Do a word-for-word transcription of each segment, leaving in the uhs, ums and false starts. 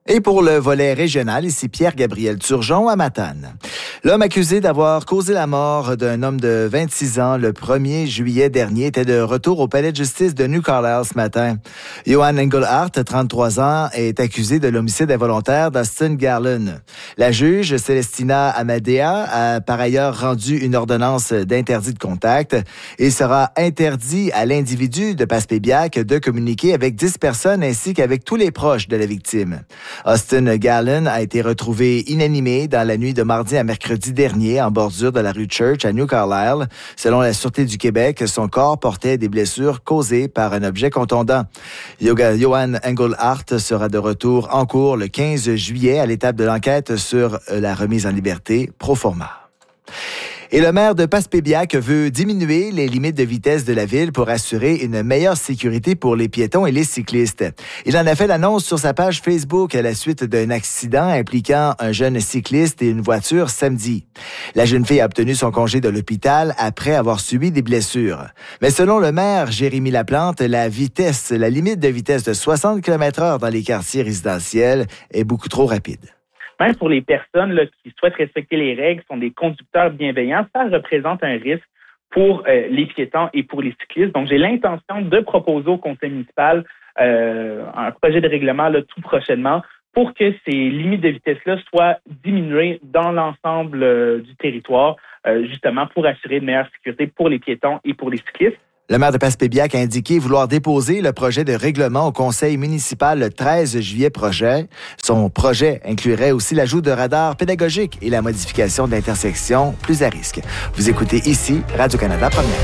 Et pour le volet régional, ici Pierre-Gabriel Turgeon à Matane. L'homme accusé d'avoir causé la mort d'un homme de vingt-six ans le premier juillet dernier était de retour au palais de justice de New Carlisle ce matin. Johan Engelhardt, trente-trois ans, est accusé de l'homicide involontaire d'Austin Garland. La juge Célestina Amadea a par ailleurs rendu une ordonnance d'interdit de contact. Il sera interdit à l'individu de Passepébiac de communiquer avec dix personnes ainsi qu'avec tous les proches de la victime. Austin Garland a été retrouvé inanimé dans la nuit de mardi à mercredi dernier en bordure de la rue Church à New Carlisle. Selon la Sûreté du Québec, son corps portait des blessures causées par un objet contondant. Johan Engelhardt sera de retour en cours le quinze juillet à l'étape de l'enquête sur la remise en liberté pro forma. Et le maire de Passepébiac veut diminuer les limites de vitesse de la ville pour assurer une meilleure sécurité pour les piétons et les cyclistes. Il en a fait l'annonce sur sa page Facebook à la suite d'un accident impliquant un jeune cycliste et une voiture samedi. La jeune fille a obtenu son congé de l'hôpital après avoir subi des blessures. Mais selon le maire Jérémy Laplante, la vitesse, la limite de vitesse de soixante kilomètres heure dans les quartiers résidentiels est beaucoup trop rapide. Même pour les personnes là, qui souhaitent respecter les règles, sont des conducteurs bienveillants, ça représente un risque pour euh, les piétons et pour les cyclistes. Donc, j'ai l'intention de proposer au conseil municipal euh, un projet de règlement là, tout prochainement pour que ces limites de vitesse-là soient diminuées dans l'ensemble euh, du territoire, euh, justement pour assurer une meilleure sécurité pour les piétons et pour les cyclistes. Le maire de Passepébiac a indiqué vouloir déposer le projet de règlement au conseil municipal le treize juillet prochain. Son projet inclurait aussi l'ajout de radars pédagogiques et la modification d'intersections plus à risque. Vous écoutez ici Radio-Canada Première.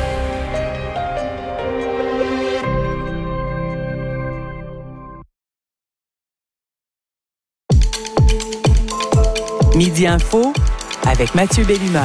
Midi Info avec Mathieu Bellumeur.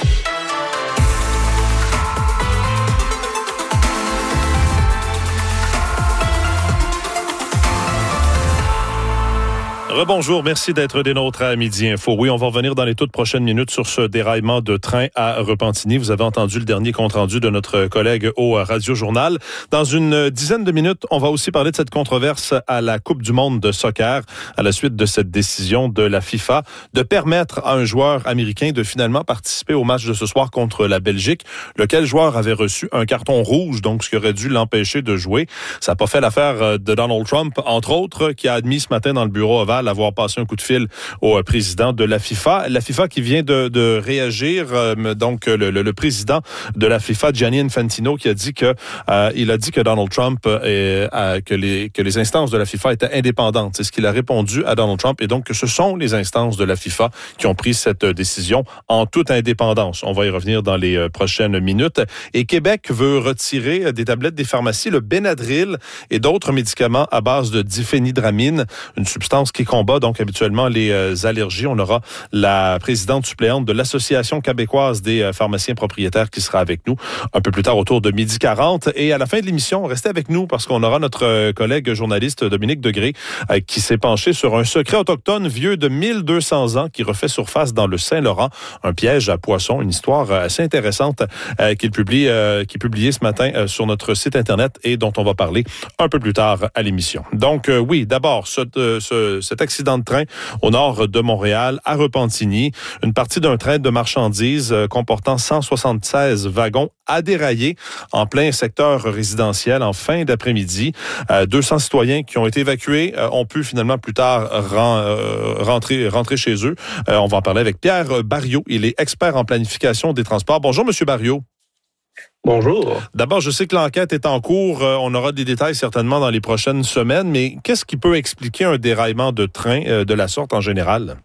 Rebonjour, merci d'être des nôtres à Midi Info. Oui, on va revenir dans les toutes prochaines minutes sur ce déraillement de train à Repentigny. Vous avez entendu le dernier compte-rendu de notre collègue au Radio-Journal. Dans une dizaine de minutes, on va aussi parler de cette controverse à la Coupe du monde de soccer à la suite de cette décision de la FIFA de permettre à un joueur américain de finalement participer au match de ce soir contre la Belgique, lequel joueur avait reçu un carton rouge, donc ce qui aurait dû l'empêcher de jouer. Ça n'a pas fait l'affaire de Donald Trump, entre autres, qui a admis ce matin dans le bureau ovale avoir passé un coup de fil au président de la FIFA. La FIFA qui vient de, de réagir, euh, donc le, le, le président de la FIFA, Gianni Infantino, qui a dit que euh, il a dit que Donald Trump est, euh, que les que les instances de la FIFA étaient indépendantes. C'est ce qu'il a répondu à Donald Trump, et donc que ce sont les instances de la FIFA qui ont pris cette décision en toute indépendance. On va y revenir dans les prochaines minutes. Et Québec veut retirer des tablettes des pharmacies le Benadryl et d'autres médicaments à base de diphénidramine, une substance qui combat donc habituellement les euh, allergies. On aura la présidente suppléante de l'Association québécoise des euh, pharmaciens propriétaires qui sera avec nous un peu plus tard autour de midi quarante. Et à la fin de l'émission, restez avec nous parce qu'on aura notre euh, collègue journaliste Dominique Degré euh, qui s'est penché sur un secret autochtone vieux de mille deux cents ans qui refait surface dans le Saint-Laurent, un piège à poissons, une histoire assez intéressante euh, qu'il publie, euh, qui est publiée ce matin euh, sur notre site Internet et dont on va parler un peu plus tard à l'émission. Donc euh, oui, d'abord, ce, euh, ce, cet accident de train au nord de Montréal, à Repentigny. Une partie d'un train de marchandises euh, comportant cent soixante-seize wagons a déraillé en plein secteur résidentiel en fin d'après-midi. Euh, deux cents citoyens qui ont été évacués euh, ont pu finalement plus tard ren, euh, rentrer, rentrer chez eux. Euh, on va en parler avec Pierre Barriot. Il est expert en planification des transports. Bonjour, Monsieur Barriot. Bonjour. D'abord, je sais que l'enquête est en cours. On aura des détails certainement dans les prochaines semaines, mais qu'est-ce qui peut expliquer un déraillement de train de la sorte en général?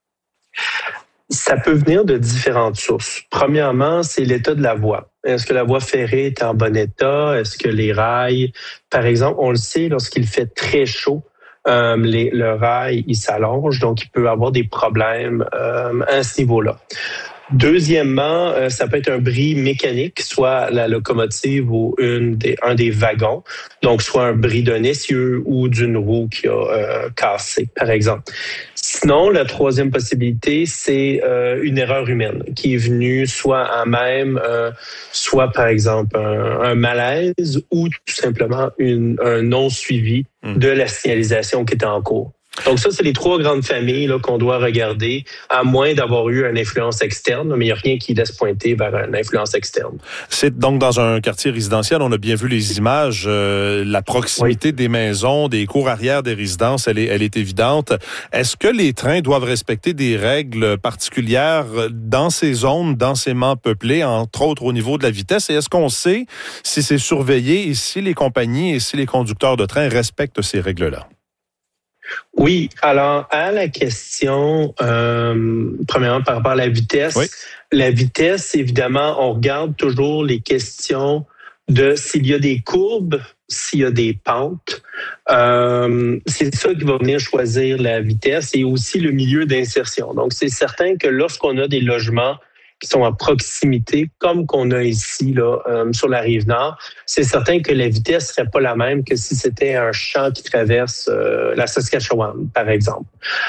Ça peut venir de différentes sources. Premièrement, c'est l'état de la voie. Est-ce que la voie ferrée est en bon état? Est-ce que les rails, par exemple, on le sait, lorsqu'il fait très chaud, euh, les, le rail, il s'allonge, donc il peut avoir des problèmes euh, à ce niveau-là. Deuxièmement, euh, ça peut être un bris mécanique, soit la locomotive ou une des, un des wagons, donc soit un bris d'un essieu ou d'une roue qui a euh, cassé, par exemple. Sinon, la troisième possibilité, c'est euh, une erreur humaine qui est venue soit à même, euh, soit par exemple un, un malaise ou tout simplement une, un non-suivi mmh. de la signalisation qui était en cours. Donc ça, c'est les trois grandes familles là, qu'on doit regarder, à moins d'avoir eu une influence externe, mais il n'y a rien qui laisse pointer vers une influence externe. C'est donc dans un quartier résidentiel, on a bien vu les images, euh, la proximité oui. des maisons, des cours arrière des résidences, elle est, elle est évidente. Est-ce que les trains doivent respecter des règles particulières dans ces zones densément peuplées, entre autres au niveau de la vitesse? Et est-ce qu'on sait si c'est surveillé et si les compagnies et si les conducteurs de train respectent ces règles-là? Oui, alors à la question, euh, premièrement par rapport à la vitesse, oui. la vitesse, évidemment, on regarde toujours les questions de s'il y a des courbes, s'il y a des pentes. Euh, c'est ça qui va venir choisir la vitesse et aussi le milieu d'insertion. Donc, c'est certain que lorsqu'on a des logements qui sont à proximité, comme qu'on a ici là euh, sur la Rive-Nord, c'est certain que la vitesse serait pas la même que si c'était un champ qui traverse euh, la Saskatchewan, par exemple.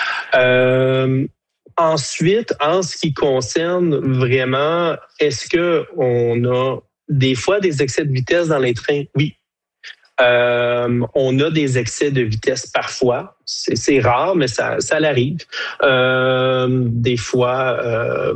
Euh, ensuite, en ce qui concerne vraiment, est-ce que on a des fois des excès de vitesse dans les trains? Oui. Euh, on a des excès de vitesse parfois. C'est, c'est rare, mais ça, ça l'arrive. Euh, des fois... Euh,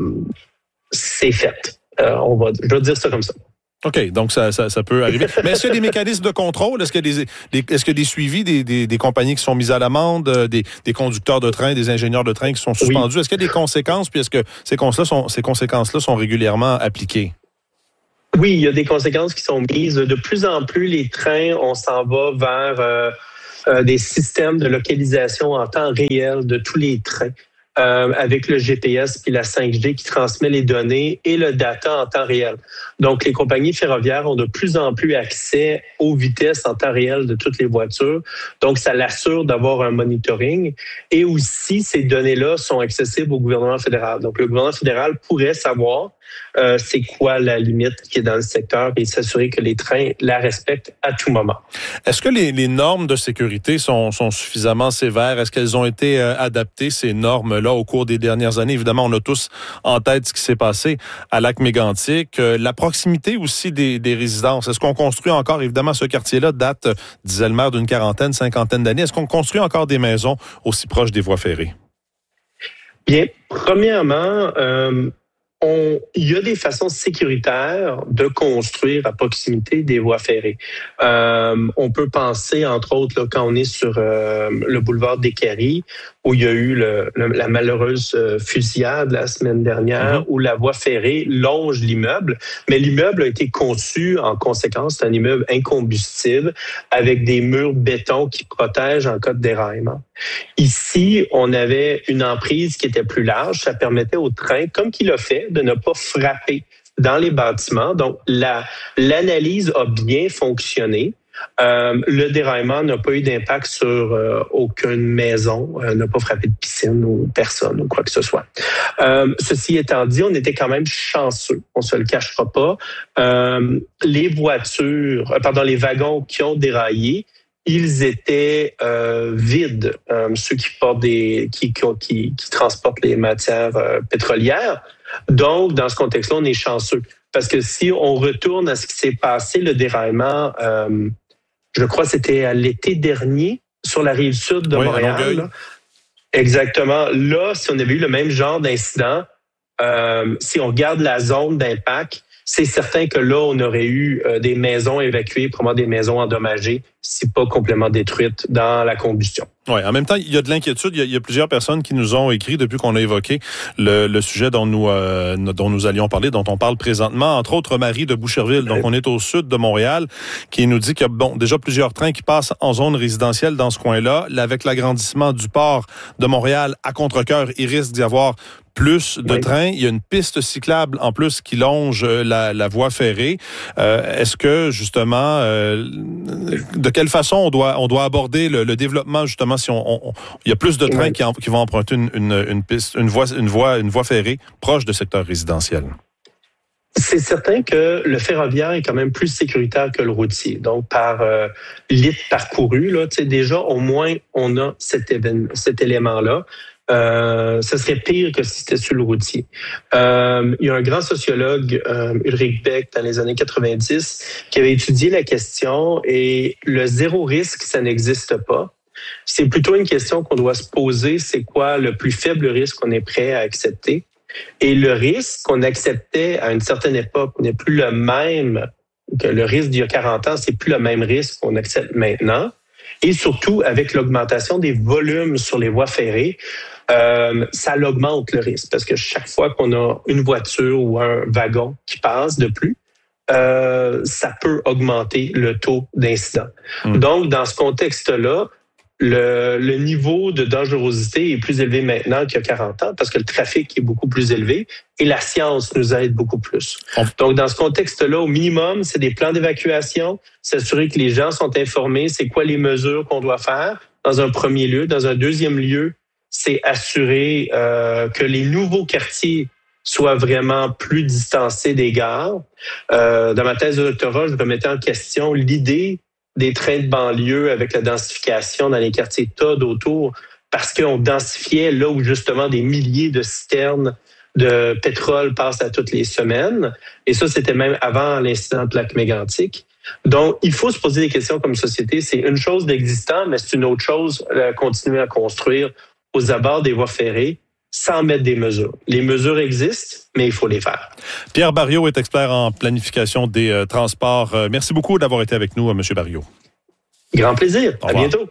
c'est fait. Euh, on va, je vais dire ça comme ça. OK, donc ça, ça, ça peut arriver. Mais est-ce qu'il y a des mécanismes de contrôle? Est-ce qu'il y a des, des, est-ce qu'il y a des suivis des, des, des compagnies qui sont mises à l'amende, des, des conducteurs de train, des ingénieurs de train qui sont suspendus? Oui. Est-ce qu'il y a des conséquences? Puis est-ce que ces conséquences-là sont, ces conséquences-là sont régulièrement appliquées? Oui, il y a des conséquences qui sont mises. De plus en plus, les trains, on s'en va vers euh, euh, des systèmes de localisation en temps réel de tous les trains. Euh, avec le G P S puis la cinq G qui transmet les données et le data en temps réel. Donc, les compagnies ferroviaires ont de plus en plus accès aux vitesses en temps réel de toutes les voitures. Donc, ça l'assure d'avoir un monitoring. Et aussi, ces données-là sont accessibles au gouvernement fédéral. Donc, le gouvernement fédéral pourrait savoir euh, c'est quoi la limite qui est dans le secteur et s'assurer que les trains la respectent à tout moment. Est-ce que les, les normes de sécurité sont, sont suffisamment sévères? Est-ce qu'elles ont été euh, adaptées, ces normes-là, au cours des dernières années? Évidemment, on a tous en tête ce qui s'est passé à Lac-Mégantic. Euh, la proximité aussi des, des résidences. Est-ce qu'on construit encore, évidemment, ce quartier-là date, disait le maire, d'une quarantaine, cinquantaine d'années. Est-ce qu'on construit encore des maisons aussi proches des voies ferrées? Bien, premièrement, euh, on, il y a des façons sécuritaires de construire à proximité des voies ferrées. Euh, on peut penser, entre autres, là, quand on est sur euh, le boulevard des Caries, où il y a eu le, le, la malheureuse fusillade la semaine dernière, mm-hmm. où la voie ferrée longe l'immeuble. Mais l'immeuble a été conçu en conséquence, c'est un immeuble incombustible avec des murs béton qui protègent en cas de déraillement. Ici, on avait une emprise qui était plus large. Ça permettait au train, comme qu'il a fait, de ne pas frapper dans les bâtiments. Donc, la, l'analyse a bien fonctionné. Euh, le déraillement n'a pas eu d'impact sur euh, aucune maison, euh, n'a pas frappé de piscine ou personne ou quoi que ce soit. Euh, ceci étant dit, on était quand même chanceux, on se le cachera pas. Euh, les voitures, euh, pardon, les wagons qui ont déraillé, ils étaient euh, vides, euh, ceux qui portent des, qui, qui, qui, qui transportent les matières euh, pétrolières. Donc, dans ce contexte-là, on est chanceux. Parce que si on retourne à ce qui s'est passé, le déraillement, euh, je crois que c'était à l'été dernier, sur la rive sud de oui, Montréal. Là. Exactement. Là, si on avait eu le même genre d'incident, euh, si on regarde la zone d'impact, c'est certain que là, on aurait eu euh, des maisons évacuées, probablement des maisons endommagées, si pas complètement détruites dans la combustion. Oui, en même temps, il y a de l'inquiétude. Il y a, il y a plusieurs personnes qui nous ont écrit depuis qu'on a évoqué le, le sujet dont nous euh, dont nous allions parler, dont on parle présentement. Entre autres, Marie de Boucherville. Donc, on est au sud de Montréal, qui nous dit qu'il y a bon déjà plusieurs trains qui passent en zone résidentielle dans ce coin-là. Là, avec l'agrandissement du port de Montréal à Contrecœur, il risque d'y avoir plus de oui. trains. Il y a une piste cyclable en plus qui longe la, la voie ferrée. Euh, est-ce que justement, euh, de quelle façon on doit on doit aborder le, le développement justement si on, on il y a plus de trains oui. qui, en, qui vont emprunter une, une, une piste, une voie, une voie, une voie ferrée proche de secteurs résidentiels? C'est certain que le ferroviaire est quand même plus sécuritaire que le routier. Donc, par euh, litre parcouru, là, tu sais, déjà, au moins, on a cet, événement, cet élément-là. Euh, ce serait pire que si c'était sur le routier. Euh, il y a un grand sociologue, euh, Ulrich Beck, dans les années quatre-vingt-dix, qui avait étudié la question et le zéro risque, ça n'existe pas. C'est plutôt une question qu'on doit se poser, c'est quoi le plus faible risque qu'on est prêt à accepter? Et le risque qu'on acceptait à une certaine époque n'est plus le même que le risque d'il y a quarante ans, c'est plus le même risque qu'on accepte maintenant. Et surtout, avec l'augmentation des volumes sur les voies ferrées, euh, ça augmente le risque parce que chaque fois qu'on a une voiture ou un wagon qui passe de plus, euh, ça peut augmenter le taux d'incident. Mmh. Donc, dans ce contexte-là, Le, le niveau de dangerosité est plus élevé maintenant qu'il y a quarante ans parce que le trafic est beaucoup plus élevé et la science nous aide beaucoup plus. Donc, dans ce contexte-là, au minimum, c'est des plans d'évacuation, s'assurer que les gens sont informés, c'est quoi les mesures qu'on doit faire dans un premier lieu. Dans un deuxième lieu, c'est assurer euh, que les nouveaux quartiers soient vraiment plus distancés des gares. Euh, dans ma thèse de doctorat, je remettais en question l'idée des trains de banlieue avec la densification dans les quartiers T O D autour, parce qu'on densifiait là où justement des milliers de citernes de pétrole passent à toutes les semaines. Et ça, c'était même avant l'incident de plaque mégantique. Donc, il faut se poser des questions comme société. C'est une chose d'existant, mais c'est une autre chose de continuer à construire aux abords des voies ferrées sans mettre des mesures. Les mesures existent, mais il faut les faire. Pierre Barriot est expert en planification des euh, transports. Euh, merci beaucoup d'avoir été avec nous, euh, M. Barriot. Grand plaisir. À bientôt.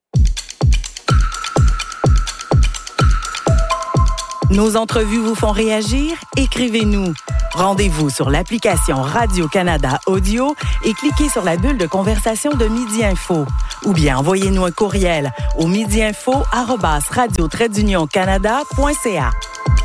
Nos entrevues vous font réagir? Écrivez-nous. Rendez-vous sur l'application Radio-Canada Audio et cliquez sur la bulle de conversation de Midi Info. Ou bien envoyez-nous un courriel au midiinfo arobase radio trait d'union canada point c a.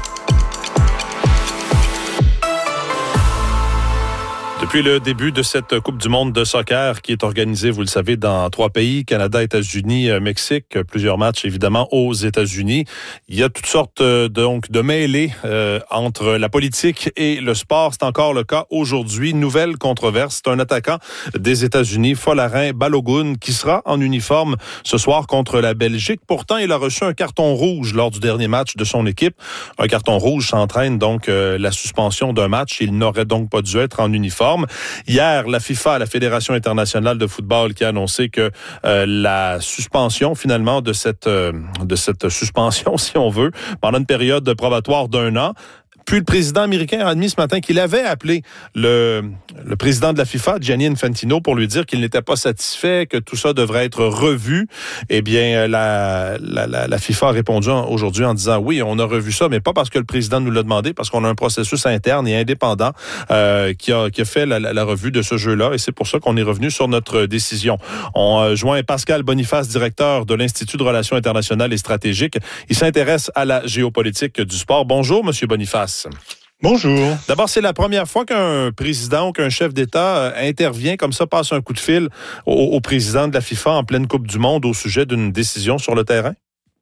Depuis le début de cette Coupe du monde de soccer qui est organisée, vous le savez, dans trois pays, Canada, États-Unis, Mexique, plusieurs matchs évidemment aux États-Unis. Il y a toutes sortes euh, donc de mêlées euh, entre la politique et le sport. C'est encore le cas aujourd'hui. Nouvelle controverse, c'est un attaquant des États-Unis, Folarin Balogun, qui sera en uniforme ce soir contre la Belgique. Pourtant, il a reçu un carton rouge lors du dernier match de son équipe. Un carton rouge s'entraîne donc euh, la suspension d'un match. Il n'aurait donc pas dû être en uniforme. Hier, la FIFA, la Fédération internationale de football, qui a annoncé que euh, la suspension, finalement, de cette, euh, de cette suspension, si on veut, pendant une période probatoire d'un an. Puis le président américain a admis ce matin qu'il avait appelé le, le président de la FIFA, Gianni Infantino, pour lui dire qu'il n'était pas satisfait, que tout ça devrait être revu. Eh bien, la, la, la, la FIFA a répondu aujourd'hui en disant oui, on a revu ça, mais pas parce que le président nous l'a demandé, parce qu'on a un processus interne et indépendant euh, qui, a, qui a fait la, la, la revue de ce jeu-là, et c'est pour ça qu'on est revenu sur notre décision. On euh, joint Pascal Boniface, directeur de l'Institut de relations internationales et stratégiques. Il s'intéresse à la géopolitique du sport. Bonjour, Monsieur Boniface. Bonjour. D'abord, c'est la première fois qu'un président ou qu'un chef d'État euh, intervient comme ça, passe un coup de fil au, au président de la FIFA en pleine Coupe du monde au sujet d'une décision sur le terrain?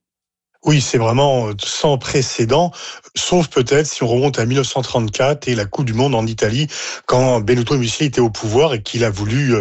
Oui, c'est vraiment sans précédent, sauf peut-être si on remonte à dix-neuf cent trente-quatre et la Coupe du monde en Italie, quand Benito Mussolini était au pouvoir et qu'il a voulu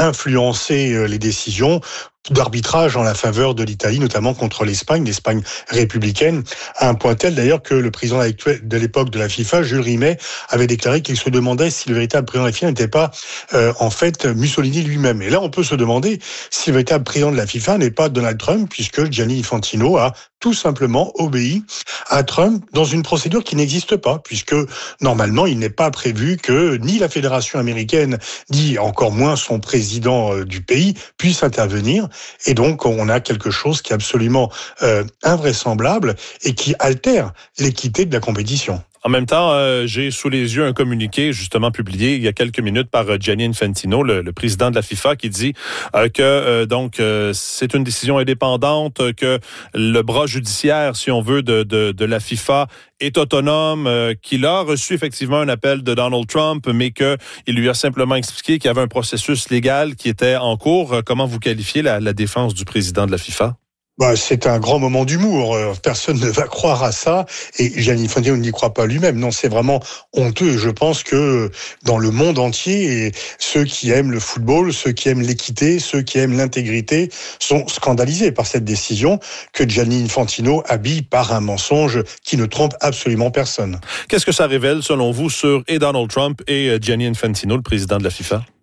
influencer les décisions d'arbitrage en la faveur de l'Italie, notamment contre l'Espagne, l'Espagne républicaine, à un point tel d'ailleurs que le président de l'époque de la FIFA, Jules Rimet, avait déclaré qu'il se demandait si le véritable président de la FIFA n'était pas euh, en fait Mussolini lui-même. Et là, on peut se demander si le véritable président de la FIFA n'est pas Donald Trump, puisque Gianni Infantino a tout simplement obéi à Trump dans une procédure qui n'existe pas, puisque normalement, il n'est pas prévu que ni la Fédération américaine, ni encore moins son président euh, du pays puisse intervenir. Et donc, on a quelque chose qui est absolument euh, invraisemblable et qui altère l'équité de la compétition. En même temps, euh, j'ai sous les yeux un communiqué justement publié il y a quelques minutes par euh, Gianni Infantino, le, le président de la FIFA, qui dit euh, que euh, donc euh, c'est une décision indépendante, que le bras judiciaire, si on veut, de, de, de la FIFA est autonome, euh, qu'il a reçu effectivement un appel de Donald Trump, mais qu'il lui a simplement expliqué qu'il y avait un processus légal qui était en cours. Comment vous qualifiez la, la défense du président de la FIFA? Bah, c'est un grand moment d'humour. Personne ne va croire à ça. Et Gianni Infantino n'y croit pas lui-même. Non, c'est vraiment honteux. Et je pense que dans le monde entier, ceux qui aiment le football, ceux qui aiment l'équité, ceux qui aiment l'intégrité sont scandalisés par cette décision que Gianni Infantino habille par un mensonge qui ne trompe absolument personne. Qu'est-ce que ça révèle, selon vous, sur et Donald Trump et Gianni Infantino, le président de la FIFA?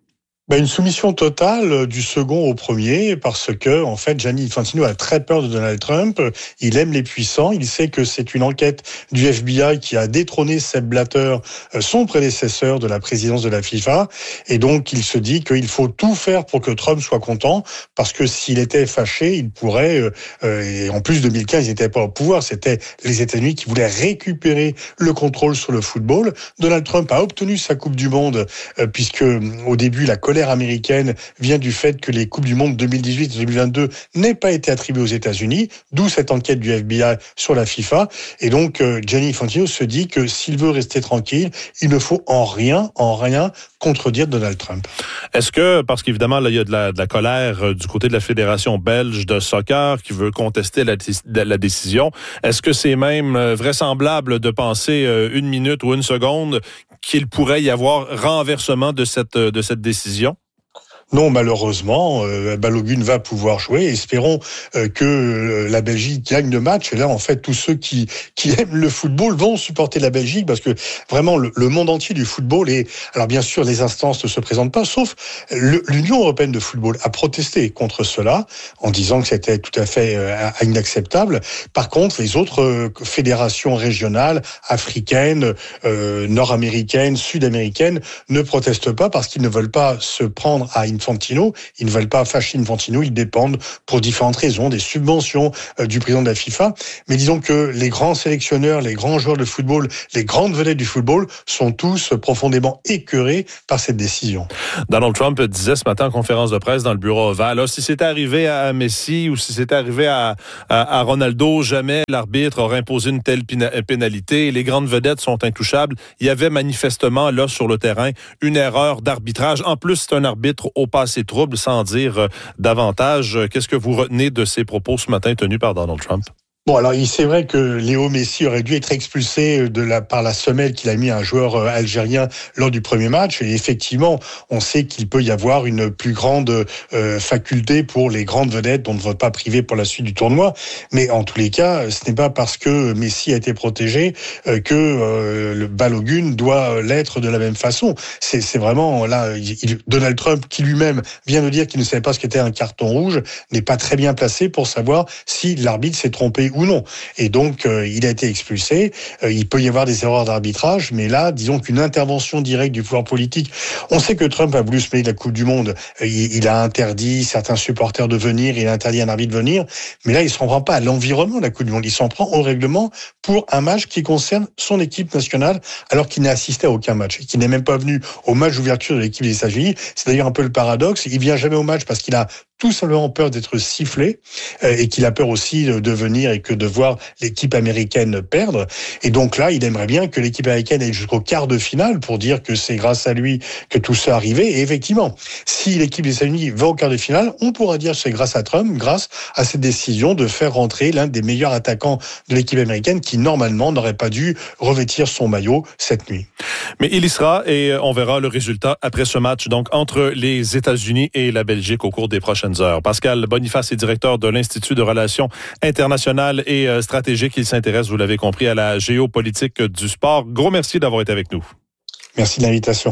Ben, une soumission totale du second au premier parce que, en fait, Gianni Infantino a très peur de Donald Trump. Il aime les puissants. Il sait que c'est une enquête du F B I qui a détrôné Sepp Blatter, son prédécesseur de la présidence de la FIFA. Et donc, il se dit qu'il faut tout faire pour que Trump soit content parce que s'il était fâché, il pourrait, euh, et en plus, deux mille quinze, il n'était pas au pouvoir. C'était les États-Unis qui voulaient récupérer le contrôle sur le football. Donald Trump a obtenu sa Coupe du Monde euh, puisque, au début, la colère américaine vient du fait que les Coupes du Monde deux mille dix-huit et deux mille vingt-deux n'aient pas été attribuées aux États-Unis, d'où cette enquête du F B I sur la FIFA. Et donc, euh, Gianni Infantino se dit que s'il veut rester tranquille, il ne faut en rien, en rien contredire Donald Trump. Est-ce que, parce qu'évidemment, là, il y a de la, de la colère euh, du côté de la Fédération belge de soccer qui veut contester la, la décision, est-ce que c'est même euh, vraisemblable de penser euh, une minute ou une seconde qu'il pourrait y avoir renversement de cette, de cette décision? Non, malheureusement, euh, Balogun va pouvoir jouer. Espérons euh, que euh, la Belgique gagne le match. Et là, en fait, tous ceux qui qui aiment le football vont supporter la Belgique parce que vraiment le, le monde entier du football est. Alors bien sûr, les instances ne se présentent pas, sauf le, l'Union européenne de football a protesté contre cela en disant que c'était tout à fait euh, inacceptable. Par contre, les autres euh, fédérations régionales, africaines, euh, nord-américaines, sud-américaines, ne protestent pas parce qu'ils ne veulent pas se prendre à Infantino, ils ne veulent pas fâcher Infantino, ils dépendent pour différentes raisons des subventions euh, du président de la FIFA. Mais disons que les grands sélectionneurs, les grands joueurs de football, les grandes vedettes du football sont tous profondément écœurés par cette décision. Donald Trump disait ce matin en conférence de presse dans le bureau ovale, là, si c'était arrivé à Messi ou si c'était arrivé à, à, à Ronaldo, jamais l'arbitre aurait imposé une telle pénalité. Les grandes vedettes sont intouchables. Il y avait manifestement là sur le terrain une erreur d'arbitrage. En plus, c'est un arbitre au passé trouble, sans dire euh, davantage. Qu'est-ce que vous retenez de ces propos ce matin tenus par Donald Trump? Bon, alors, il c'est vrai que Léo Messi aurait dû être expulsé de la, par la semelle qu'il a mis à un joueur algérien lors du premier match. Et effectivement, on sait qu'il peut y avoir une plus grande euh, faculté pour les grandes vedettes dont on ne va pas priver pour la suite du tournoi. Mais en tous les cas, ce n'est pas parce que Messi a été protégé euh, que euh, le Balogun doit l'être de la même façon. C'est, c'est vraiment là, il, Donald Trump, qui lui-même vient de dire qu'il ne savait pas ce qu'était un carton rouge, n'est pas très bien placé pour savoir si l'arbitre s'est trompé ou non. Et donc, euh, il a été expulsé. Euh, il peut y avoir des erreurs d'arbitrage, mais là, disons qu'une intervention directe du pouvoir politique. On sait que Trump a voulu se mêler de la Coupe du Monde. Euh, il, il a interdit certains supporters de venir, il a interdit un arbitre de venir. Mais là, il ne s'en prend pas à l'environnement de la Coupe du Monde. Il s'en prend au règlement pour un match qui concerne son équipe nationale, alors qu'il n'a assisté à aucun match. Et qu'il n'est même pas venu au match d'ouverture de l'équipe des États-Unis. C'est d'ailleurs un peu le paradoxe. Il vient jamais au match parce qu'il a tout simplement peur d'être sifflé euh, et qu'il a peur aussi de, de venir et que de voir l'équipe américaine perdre. Et donc là, il aimerait bien que l'équipe américaine aille jusqu'au quart de finale pour dire que c'est grâce à lui que tout ça est arrivé. Et effectivement, si l'équipe des États-Unis va au quart de finale, on pourra dire que c'est grâce à Trump, grâce à cette décision de faire rentrer l'un des meilleurs attaquants de l'équipe américaine qui, normalement, n'aurait pas dû revêtir son maillot cette nuit. Mais il y sera et on verra le résultat après ce match, donc entre les États-Unis et la Belgique au cours des prochaines heures. Pascal Boniface est directeur de l'Institut de relations internationales et stratégiques. Il s'intéresse, vous l'avez compris, à la géopolitique du sport. Gros merci d'avoir été avec nous. Merci de l'invitation.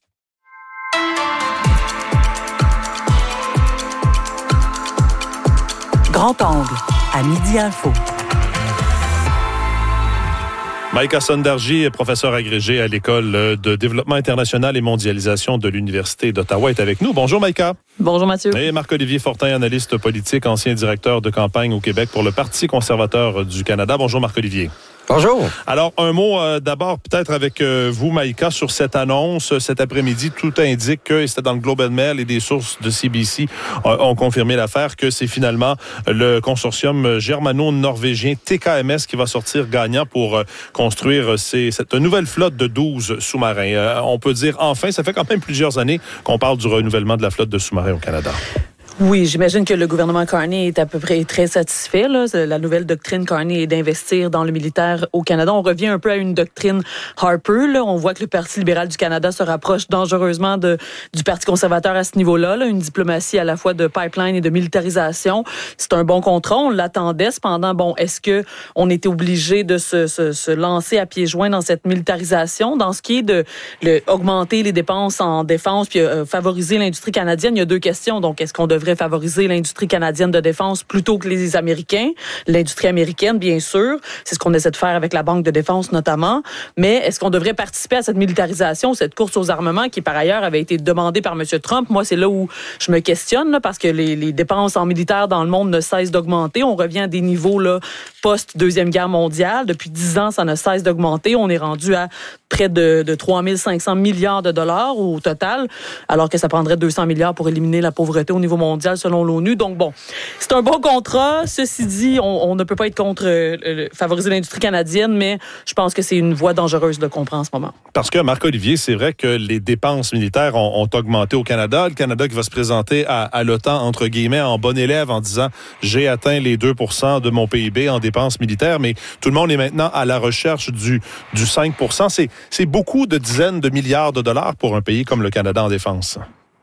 Grand angle, à Midi Info. Maïka Sondarji est professeur agrégé à l'École de développement international et mondialisation de l'Université d'Ottawa, est avec nous. Bonjour Maïka. Bonjour Mathieu. Et Marc-Olivier Fortin, analyste politique, ancien directeur de campagne au Québec pour le Parti conservateur du Canada. Bonjour Marc-Olivier. Bonjour. Alors, un mot euh, d'abord peut-être avec euh, vous, Maïka, sur cette annonce. Cet après-midi, tout indique que, et c'était dans le Globe and Mail et des sources de C B C euh, ont confirmé l'affaire, que c'est finalement le consortium germano-norvégien T K M S qui va sortir gagnant pour euh, construire ces, cette nouvelle flotte de douze sous-marins. Euh, on peut dire enfin, ça fait quand même plusieurs années qu'on parle du renouvellement de la flotte de sous-marins au Canada. Oui, j'imagine que le gouvernement Carney est à peu près très satisfait. Là. La nouvelle doctrine Carney est d'investir dans le militaire au Canada. On revient un peu à une doctrine Harper. Là. On voit que le Parti libéral du Canada se rapproche dangereusement de, du Parti conservateur à ce niveau-là. Là. Une diplomatie à la fois de pipeline et de militarisation. C'est un bon contrat. On l'attendait. Cependant, bon, est-ce que on était obligé de se, se, se lancer à pieds joints dans cette militarisation? Dans ce qui est de le, augmenter les dépenses en défense puis euh, favoriser l'industrie canadienne, il y a deux questions. Donc, est-ce qu'on devrait favoriser l'industrie canadienne de défense plutôt que les Américains, l'industrie américaine, bien sûr. C'est ce qu'on essaie de faire avec la Banque de défense notamment. Mais est-ce qu'on devrait participer à cette militarisation, cette course aux armements qui, par ailleurs, avait été demandée par M. Trump? Moi, c'est là où je me questionne, là, parce que les, les dépenses en militaire dans le monde ne cessent d'augmenter. On revient à des niveaux là, post-Deuxième Guerre mondiale. Depuis dix ans, ça ne cesse d'augmenter. On est rendu à près de, de trois mille cinq cents milliards de dollars au total, alors que ça prendrait deux cents milliards pour éliminer la pauvreté au niveau mondial selon l'ONU. Donc bon, c'est un bon contrat. Ceci dit, on, on ne peut pas être contre euh, favoriser l'industrie canadienne, mais je pense que c'est une voie dangereuse de qu'on prend en ce moment. Parce que, Marc-Olivier, c'est vrai que les dépenses militaires ont, ont augmenté au Canada. Le Canada qui va se présenter à, à l'OTAN, entre guillemets, en bon élève en disant « j'ai atteint les deux pour cent de mon P I B en dépenses militaires », mais tout le monde est maintenant à la recherche du, du cinq pour cent. C'est, c'est beaucoup de dizaines de milliards de dollars pour un pays comme le Canada en défense.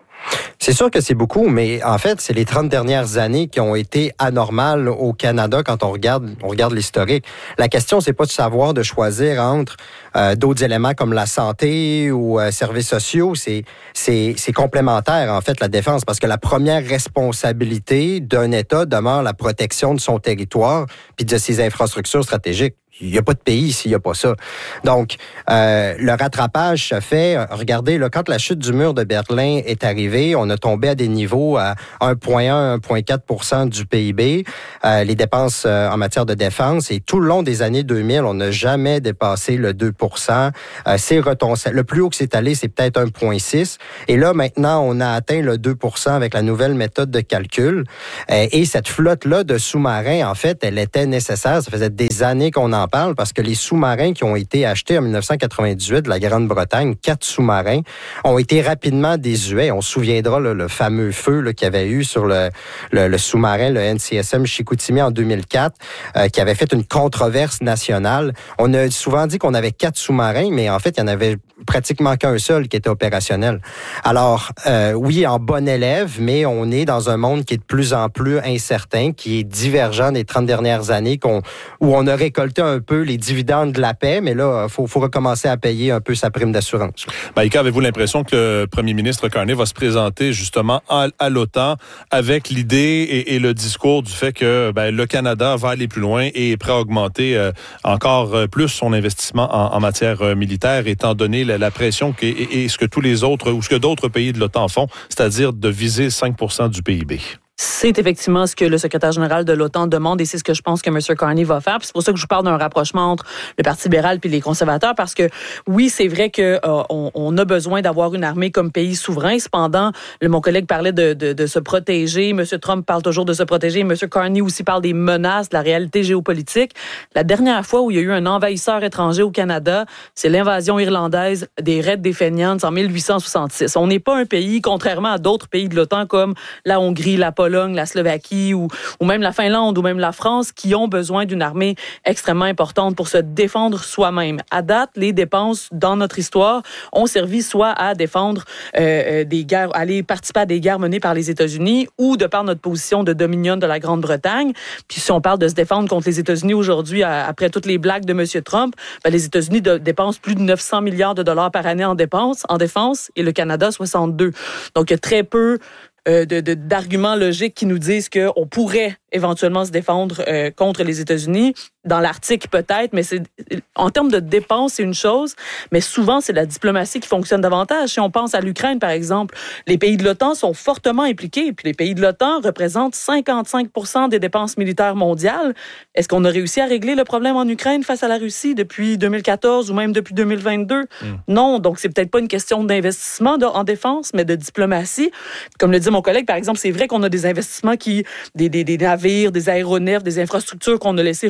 C'est sûr que c'est beaucoup, mais en fait, c'est les trente dernières années qui ont été anormales au Canada quand on regarde, on regarde l'historique. La question, c'est pas de savoir, de choisir entre euh, d'autres éléments comme la santé ou euh, services sociaux. C'est, c'est, c'est complémentaire, en fait, la défense, parce que la première responsabilité d'un État demeure la protection de son territoire puis de ses infrastructures stratégiques. Il n'y a pas de pays s'il n'y a pas ça. Donc, euh, le rattrapage se fait. Regardez, là, quand la chute du mur de Berlin est arrivée, on a tombé à des niveaux à un virgule un à un virgule quatre pour cent du P I B, euh, les dépenses euh, en matière de défense. Et tout le long des années deux mille, on n'a jamais dépassé le deux pour cent. Euh, c'est retombé. Le plus haut que c'est allé, c'est peut-être un virgule six. Et là, maintenant, on a atteint le deux pour cent avec la nouvelle méthode de calcul. Euh, et cette flotte-là de sous-marins, en fait, elle était nécessaire. Ça faisait des années qu'on en parle parce que les sous-marins qui ont été achetés en dix-neuf cent quatre-vingt-dix-huit de la Grande-Bretagne, quatre sous-marins, ont été rapidement désuets. On se souviendra là, le fameux feu là, qu'il y avait eu sur le, le, le sous-marin, le N C S M Chicoutimi en deux mille quatre, euh, qui avait fait une controverse nationale. On a souvent dit qu'on avait quatre sous-marins, mais en fait, il y en avait pratiquement qu'un seul qui était opérationnel. Alors, euh, oui, en bon élève, mais on est dans un monde qui est de plus en plus incertain, qui est divergent des trente dernières années, qu'on, où on a récolté un peu les dividendes de la paix, mais là, il faut, faut recommencer à payer un peu sa prime d'assurance. Maïka, avez-vous l'impression que le premier ministre Carney va se présenter justement à, à l'OTAN avec l'idée et, et le discours du fait que ben, le Canada va aller plus loin et est prêt à augmenter euh, encore plus son investissement en, en matière euh, militaire, étant donné la, la pression que, et, et ce que tous les autres ou ce que d'autres pays de l'OTAN font, c'est-à-dire de viser cinq pour cent du P I B? C'est effectivement ce que le secrétaire général de l'OTAN demande et c'est ce que je pense que M. Carney va faire. Puis c'est pour ça que je vous parle d'un rapprochement entre le Parti libéral et les conservateurs parce que oui, c'est vrai que euh, on, on a besoin d'avoir une armée comme pays souverain. Cependant, le, mon collègue parlait de, de, de se protéger. M. Trump parle toujours de se protéger. M. Carney aussi parle des menaces, de la réalité géopolitique. La dernière fois où il y a eu un envahisseur étranger au Canada, c'est l'invasion irlandaise des Raids des Fenians en mille huit cent soixante-six. On n'est pas un pays, contrairement à d'autres pays de l'OTAN comme la Hongrie, la Pologne, la Slovaquie ou, ou même la Finlande ou même la France qui ont besoin d'une armée extrêmement importante pour se défendre soi-même. À date, les dépenses dans notre histoire ont servi soit à défendre euh, des guerres, à aller participer à des guerres menées par les États-Unis ou de par notre position de dominion de la Grande-Bretagne. Puis si on parle de se défendre contre les États-Unis aujourd'hui, à, après toutes les blagues de M. Trump, ben, les États-Unis de, dépensent plus de neuf cents milliards de dollars par année en dépenses, en défense et le Canada soixante-deux. Donc il y a très peu Euh, de, de, d'arguments logiques qui nous disent qu'on pourrait éventuellement se défendre euh, contre les États-Unis. Dans l'Arctique, peut-être, mais c'est en termes de dépenses, c'est une chose, mais souvent, c'est la diplomatie qui fonctionne davantage. Si on pense à l'Ukraine, par exemple, les pays de l'OTAN sont fortement impliqués, puis les pays de l'OTAN représentent cinquante-cinq pour cent des dépenses militaires mondiales. Est-ce qu'on a réussi à régler le problème en Ukraine face à la Russie depuis deux mille quatorze ou même depuis deux mille vingt-deux? Mm. Non, donc c'est peut-être pas une question d'investissement de, en défense, mais de diplomatie. Comme le dit mon collègue, par exemple, c'est vrai qu'on a des investissements qui, des, des, des navires, des aéronefs, des infrastructures qu'on a laissé rouiller puis se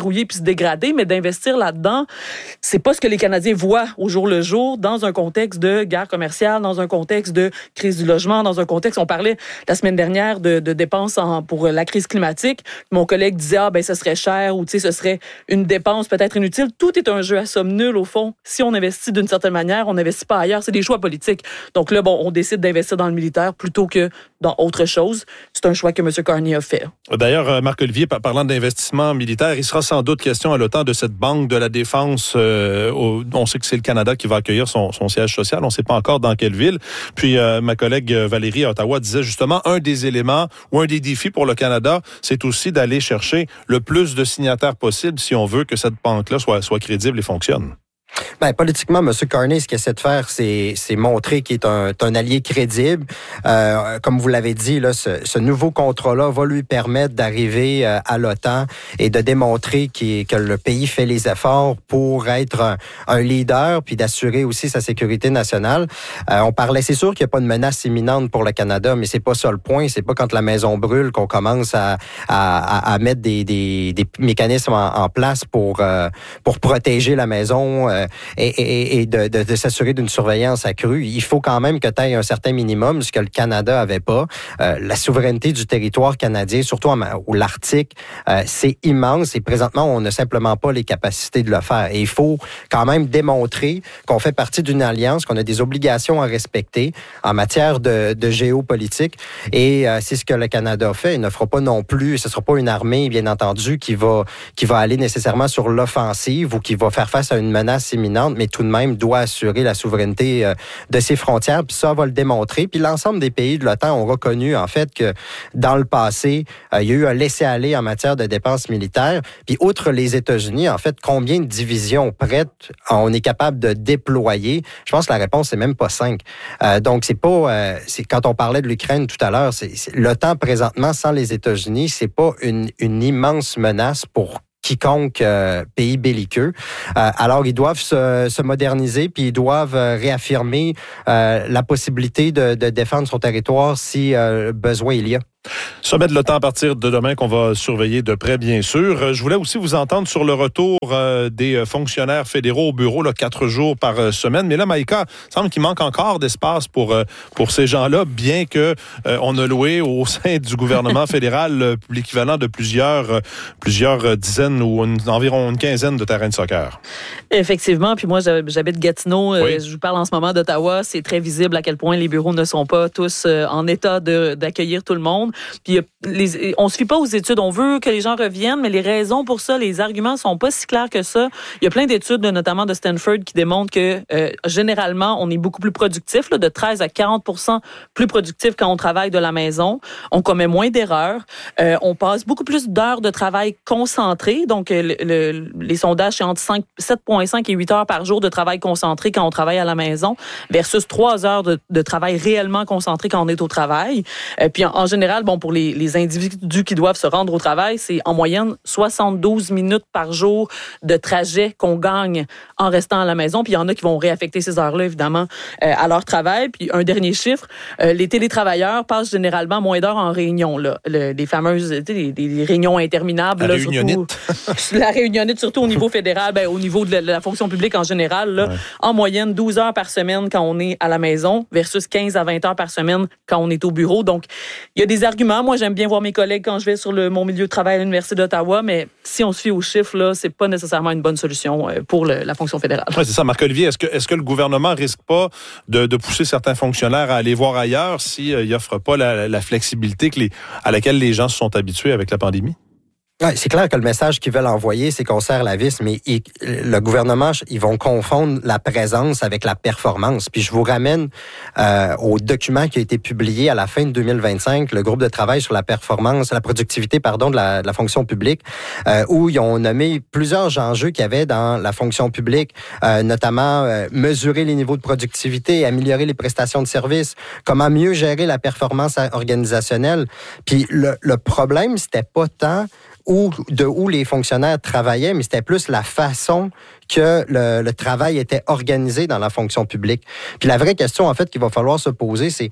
dégrader, mais d'investir là-dedans, c'est pas ce que les Canadiens voient au jour le jour dans un contexte de guerre commerciale, dans un contexte de crise du logement, dans un contexte, on parlait la semaine dernière de, de dépenses en, pour la crise climatique. Mon collègue disait, ah ben, ce serait cher ou, tu sais, ce serait une dépense peut-être inutile. Tout est un jeu à somme nulle, au fond. Si on investit d'une certaine manière, on n'investit pas ailleurs. C'est des choix politiques. Donc là, bon, on décide d'investir dans le militaire plutôt que dans autre chose. C'est un choix que M. Carney a fait. D'ailleurs, Marc-Olivier, parlant d'investissement militaire, il sera sans doute question à l'OTAN de cette banque de la défense. Euh, au, on sait que c'est le Canada qui va accueillir son, son siège social. On ne sait pas encore dans quelle ville. Puis, euh, ma collègue Valérie à Ottawa disait justement, un des éléments ou un des défis pour le Canada, c'est aussi d'aller chercher le plus de signataires possible si on veut que cette banque-là soit, soit crédible et fonctionne. Ben, politiquement, M. Carney, ce qu'il essaie de faire, c'est, c'est montrer qu'il est un, un allié crédible. Euh, comme vous l'avez dit, là, ce, ce nouveau contrat-là va lui permettre d'arriver euh, à l'OTAN et de démontrer qu'il, que le pays fait les efforts pour être un, un leader puis d'assurer aussi sa sécurité nationale. Euh, on parlait, c'est sûr qu'il n'y a pas de menace imminente pour le Canada, mais c'est pas ça le point. C'est pas quand la maison brûle qu'on commence à, à, à mettre des, des, des mécanismes en, en place pour, euh, pour protéger la maison euh, et, et, et de, de, de s'assurer d'une surveillance accrue. Il faut quand même que tu aies un certain minimum, ce que le Canada avait pas. Euh, la souveraineté du territoire canadien, surtout en, au l'Arctique, euh, c'est immense et présentement, on n'a simplement pas les capacités de le faire. Et il faut quand même démontrer qu'on fait partie d'une alliance, qu'on a des obligations à respecter en matière de, de géopolitique. Et euh, c'est ce que le Canada fait. Il ne fera pas non plus, ce ne sera pas une armée, bien entendu, qui va, qui va aller nécessairement sur l'offensive ou qui va faire face à une menace imminente, mais tout de même doit assurer la souveraineté euh, de ses frontières. Puis ça va le démontrer. Puis l'ensemble des pays de l'OTAN ont reconnu, en fait, que dans le passé, euh, il y a eu un laisser-aller en matière de dépenses militaires. Puis outre les États-Unis, en fait, combien de divisions prêtes on est capable de déployer? Je pense que la réponse, c'est même pas cinq. Euh, donc, c'est pas... Euh, c'est, quand on parlait de l'Ukraine tout à l'heure, c'est, c'est, l'OTAN, présentement, sans les États-Unis, c'est pas une, une immense menace pour quiconque euh, pays belliqueux. Euh, alors, ils doivent se, se moderniser, puis ils doivent euh, réaffirmer euh, la possibilité de, de défendre son territoire si euh, besoin il y a. Sommet de l'OTAN à partir de demain qu'on va surveiller de près, bien sûr. Je voulais aussi vous entendre sur le retour euh, des fonctionnaires fédéraux au bureau, là, quatre jours par euh, semaine. Mais là, Maïka, il semble qu'il manque encore d'espace pour, euh, pour ces gens-là, bien que euh, on a loué au sein du gouvernement fédéral euh, l'équivalent de plusieurs, euh, plusieurs dizaines ou une, environ une quinzaine de terrains de soccer. Effectivement. Puis moi, j'habite Gatineau. Oui. Euh, je vous parle en ce moment d'Ottawa. C'est très visible à quel point les bureaux ne sont pas tous euh, en état de, d'accueillir tout le monde. Puis les, on se fie pas aux études. On veut que les gens reviennent, mais les raisons pour ça, les arguments sont pas si clairs que ça. Il y a plein d'études, notamment de Stanford, qui démontrent que euh, généralement, on est beaucoup plus productif, là, de treize à quarante pour cent plus productif quand on travaille de la maison. On commet moins d'erreurs. Euh, on passe beaucoup plus d'heures de travail concentré. Donc, le, le, les sondages, c'est entre sept virgule cinq et huit heures par jour de travail concentré quand on travaille à la maison versus trois heures de, de travail réellement concentré quand on est au travail. Euh, puis, en, en général, bon, pour les, les individus qui doivent se rendre au travail, c'est en moyenne soixante-douze minutes par jour de trajet qu'on gagne en restant à la maison. Puis il y en a qui vont réaffecter ces heures-là, évidemment, euh, à leur travail. Puis un dernier chiffre, euh, les télétravailleurs passent généralement moins d'heures en réunion. Là. Le, les fameuses les, les réunions interminables. La là, réunionnite. Surtout, la réunionnite, surtout au niveau fédéral, ben, au niveau de la, de la fonction publique en général. Là, ouais. En moyenne, douze heures par semaine quand on est à la maison versus quinze à vingt heures par semaine quand on est au bureau. Donc, il y a des arguments. Moi, j'aime bien voir mes collègues quand je vais sur le, mon milieu de travail à l'Université d'Ottawa, mais si on se fie aux chiffres, là, c'est pas nécessairement une bonne solution pour le, la fonction fédérale. Oui, c'est ça. Marc-Olivier, est-ce que, est-ce que le gouvernement risque pas de, de pousser certains fonctionnaires à aller voir ailleurs s'il euh, n'offre pas la, la flexibilité que les, à laquelle les gens se sont habitués avec la pandémie? Ouais, c'est clair que le message qu'ils veulent envoyer, c'est qu'on serre la vis, mais ils, le gouvernement, ils vont confondre la présence avec la performance. Puis je vous ramène euh, au document qui a été publié à la fin de deux mille vingt-cinq, le groupe de travail sur la performance, la productivité, pardon, de la, de la fonction publique, euh, où ils ont nommé plusieurs enjeux qu'il y avait dans la fonction publique, euh, notamment euh, mesurer les niveaux de productivité, améliorer les prestations de services, comment mieux gérer la performance organisationnelle. Puis le, le problème, c'était pas tant Où, de où les fonctionnaires travaillaient, mais c'était plus la façon que le, le travail était organisé dans la fonction publique. Puis la vraie question, en fait, qu'il va falloir se poser, c'est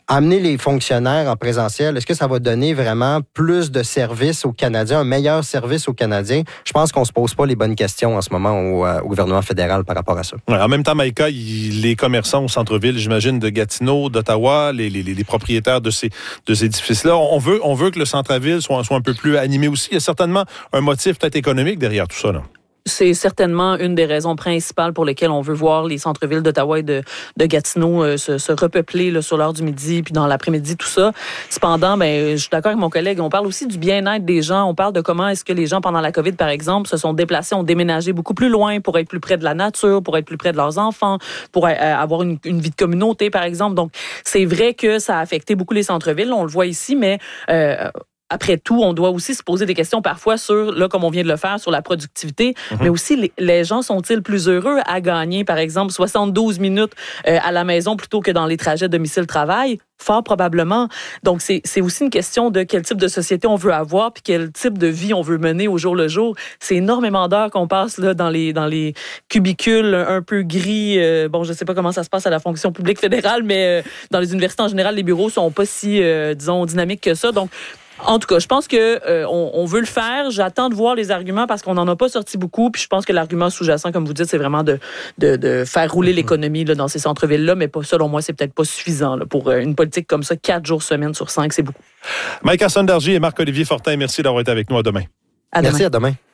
amener les fonctionnaires en présentiel, est-ce que ça va donner vraiment plus de services aux Canadiens, un meilleur service aux Canadiens? Je pense qu'on ne se pose pas les bonnes questions en ce moment au, euh, au gouvernement fédéral par rapport à ça. Ouais, en même temps, Maïka, il, les commerçants au centre-ville, j'imagine, de Gatineau, d'Ottawa, les, les, les propriétaires de ces, de ces édifices-là, on veut, on veut que le centre-ville soit, soit un peu plus animé aussi. Il y a certainement un motif peut-être économique derrière tout ça, là. C'est certainement une des raisons principales pour lesquelles on veut voir les centres-villes d'Ottawa et de, de Gatineau euh, se, se repeupler là, sur l'heure du midi, puis dans l'après-midi, tout ça. Cependant, ben, je suis d'accord avec mon collègue, on parle aussi du bien-être des gens. On parle de comment est-ce que les gens, pendant la COVID, par exemple, se sont déplacés, ont déménagé beaucoup plus loin pour être plus près de la nature, pour être plus près de leurs enfants, pour euh, avoir une, une vie de communauté, par exemple. Donc, c'est vrai que ça a affecté beaucoup les centres-villes. On le voit ici, mais... Euh, Après tout, on doit aussi se poser des questions parfois sur, là, comme on vient de le faire, sur la productivité, mm-hmm. mais aussi les, les gens sont-ils plus heureux à gagner, par exemple, soixante-douze minutes euh, à la maison plutôt que dans les trajets domicile-travail? Fort probablement. Donc, c'est, c'est aussi une question de quel type de société on veut avoir puis quel type de vie on veut mener au jour le jour. C'est énormément d'heures qu'on passe là, dans, les, dans les cubicules un peu gris. Euh, bon, je ne sais pas comment ça se passe à la fonction publique fédérale, mais euh, dans les universités en général, les bureaux sont pas si, euh, disons, dynamiques que ça. Donc, en tout cas, je pense que euh, on, on veut le faire. J'attends de voir les arguments parce qu'on n'en a pas sorti beaucoup. Puis je pense que l'argument sous-jacent, comme vous dites, c'est vraiment de, de, de faire rouler l'économie là, dans ces centres-villes-là. Mais pas, selon moi, c'est peut-être pas suffisant là, pour une politique comme ça. Quatre jours semaine sur cinq, c'est beaucoup. Maïka Sondargy et Marc-Olivier Fortin, merci d'avoir été avec nous. À demain. À demain. Merci, à demain.